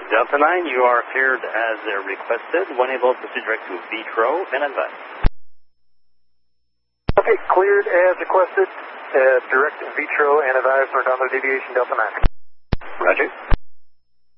Delta 9, you are cleared as requested. When able, proceed direct to Vitro and advise. Okay, cleared as requested. Direct Vitro and advise, or download deviation Delta 9. Roger.